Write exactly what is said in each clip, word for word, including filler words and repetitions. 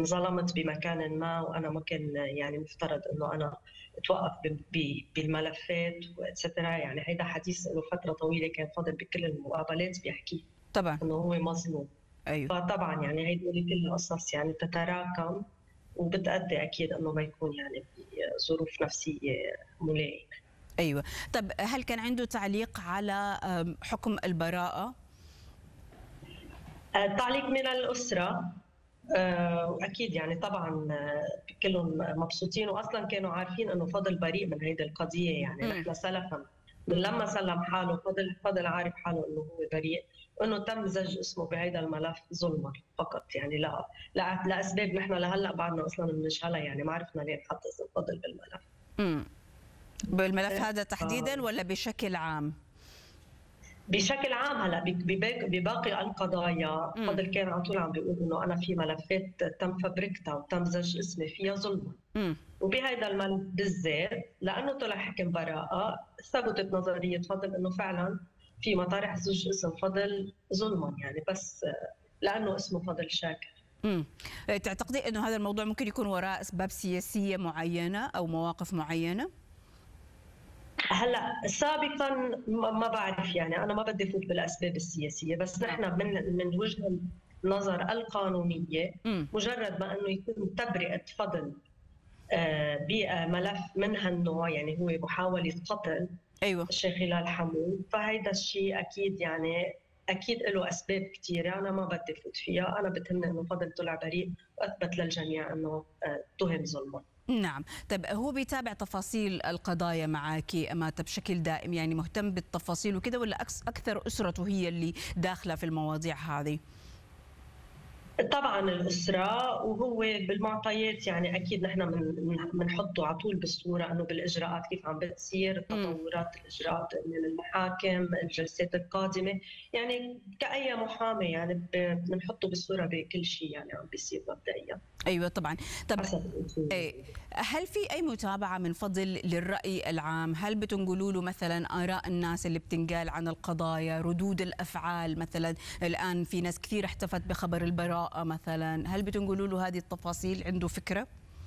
انظلمت بمكان ما وانا ما كان يعني مفترض انه انا اتوقف بالملفات واتسترا. يعني هيدا حديث له فتره طويله، كان فاضل بكل المقابلات بيحكي طبعا. انه هو مظلوم. ايوه فطبعا يعني هيدول كلها قصص يعني تتراكم وبتأدي اكيد انه ما يكون يعني بظروف نفسيه ملائمه. ايوه. طب هل كان عنده تعليق على حكم البراءه؟ التعليق من الاسره واكيد يعني طبعا كلهم مبسوطين، واصلا كانوا عارفين انه فضل بريء من هيدي القضيه. يعني مم. نحن سلفا من لما سلم حاله فضل فضل عارف حاله انه هو بريء، وانه تم زج اسمه بهيدا الملف ظلما فقط. يعني لا لا لاسباب نحن لهلا بعدنا اصلا بنجهلها، يعني ما عرفنا ليه حط اسم فضل بالملف. امم بالملف هذا تحديدا ولا بشكل عام؟ بشكل عام. هلا بباقي القضايا مم. فضل كان على طول عم بيقول انه انا في ملفات تم فبركتها وتم زج اسمي فيها ظلما. امم وبهذا الملف بالذات لانه طلع حكم براءه، ثبتت نظريه فضل انه فعلا في مطارح زج اسم فضل ظلما، يعني بس لانه اسمه فضل شاكر. امم تعتقدي انه هذا الموضوع ممكن يكون وراء اسباب سياسيه معينه او مواقف معينه؟ هلا سابقا ما بعرف، يعني انا ما بدي فوت بالاسباب السياسيه، بس نحن من من وجهه النظر القانونيه مم. مجرد ما انه يتم تبرئه فضل بملف من هالنوع، يعني هو محاوله قتل ايوه الشيخ هلال حمود، فهيدا الشيء اكيد يعني اكيد له اسباب كثيره انا ما بدي فوت فيها. انا بتهمني انه فضل طلع بريء واثبت للجميع انه اتهم ظلما. نعم. طيب هو بيتابع تفاصيل القضايا معك أمات بشكل دائم، يعني مهتم بالتفاصيل وكذا، ولا أكثر أسرته هي اللي داخلة في المواضيع هذه؟ طبعا الاسره، وهو بالمعطيات يعني اكيد نحن بنحطه على طول بالصوره انه بالاجراءات كيف عم بتصير، تطورات الاجراءات من المحاكم، الجلسات القادمه، يعني كاي محامي يعني بنحطه بالصوره بكل شيء يعني عم بيصير مبدئيا. ايوه طبعا. طب هل في اي متابعه من فضل للراي العام؟ هل بتنقلوا له مثلا اراء الناس اللي بتنقال عن القضايا، ردود الافعال؟ مثلا الان في ناس كثير احتفت بخبر البراءه مثلا، هل بتنقلوا له هذه التفاصيل؟ عنده فكره؟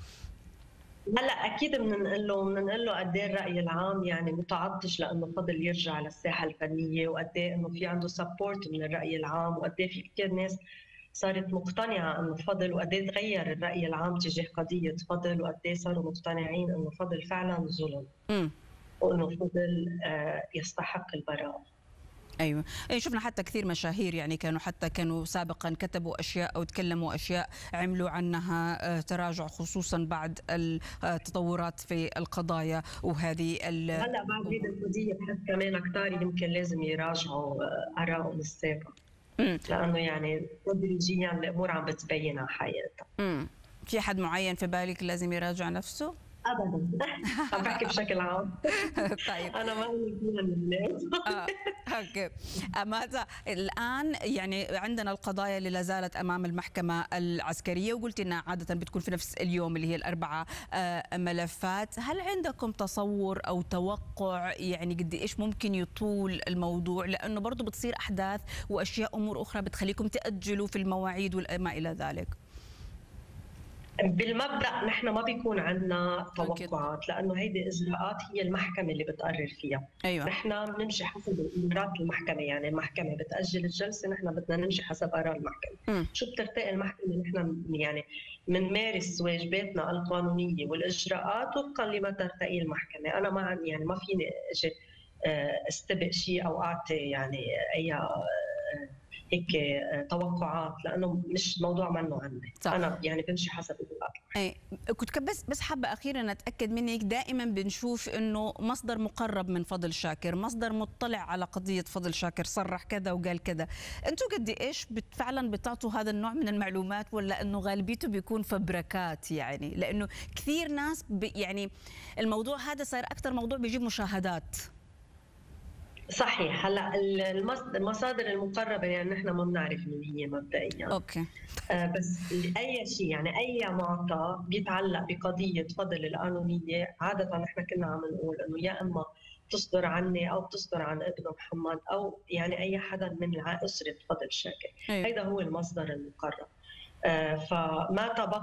هلا اكيد بننقل له بننقل له قد ايه الراي العام يعني متعطش لانه فضل يرجع للساحه الفنيه، وقد ايه انه في عنده سبورت من الراي العام، وقد ايه في كثير ناس صارت مقتنعه انه فضل، وقد ايه تغير الراي العام تجاه قضيه فضل، وقد ايه صاروا مقتنعين انه فضل فعلا ظلم. امم وانه فضل يستحق البراءه. ايوه، أي شفنا حتى كثير مشاهير يعني كانوا حتى كانوا سابقا كتبوا اشياء او تكلموا اشياء عملوا عنها تراجع، خصوصا بعد التطورات في القضايا وهذه. هلا بعد هذه القضيه بحس كمان كثار يمكن لازم يراجعوا ارائهم السابقه، لانه يعني تدريجيا الامور عم بتبين على حقيقتها. امم في حد معين في بالك لازم يراجع نفسه؟ ابدا عم بحكي بشكل عام. طيب انا ما من الناس. اه اوكي. ماذا الان؟ يعني عندنا القضايا اللي لا زالت امام المحكمه العسكريه، وقلت انها عاده بتكون في نفس اليوم اللي هي الاربعه آه ملفات. هل عندكم تصور او توقع يعني قد ايش ممكن يطول الموضوع؟ لانه برضه بتصير احداث واشياء امور اخرى بتخليكم تاجلوا في المواعيد وما الى ذلك. بالمبدا نحن ما بيكون عندنا توقعات، لانه هيدي اجراءات هي المحكمه اللي بتقرر فيها. أيوة. نحن بنمشي حسب امرات المحكمه، يعني المحكمه بتاجل الجلسه، نحن بدنا نمشي حسب اراء المحكمه. م. شو بترتقي المحكمه نحن يعني بنمارس واجباتنا القانونيه والاجراءات وفقا لما ترتقي المحكمه. انا ما يعني ما فيني اجي استبق شيء او اعطي يعني اي هيك توقعات، لانه مش موضوع منه عندي. صح. انا يعني بمشي حسب الاجراءات. اي كنت بس بس حابه اخيرا اتاكد منك، دائما بنشوف انه مصدر مقرب من فضل شاكر، مصدر مطلع على قضيه فضل شاكر صرح كذا وقال كذا، انتم قد ايش فعلا بتعطوا هذا النوع من المعلومات، ولا انه غالبيته بيكون فبركات؟ يعني لانه كثير ناس يعني الموضوع هذا صار اكثر موضوع بيجيب مشاهدات. صحيح. هلا المصادر المقربه يعني نحن ما بنعرف مين هي مبدئيا. اوكي. آه بس اي شيء يعني اي معطى بيتعلق بقضيه فضل القانونيه، عاده نحن كنا عم نقول انه يا اما تصدر عني او بتصدر عن ابنه محمد او يعني اي حدا من اسره فضل شاكر. هيدا هو المصدر المقرب. آه فما تبقى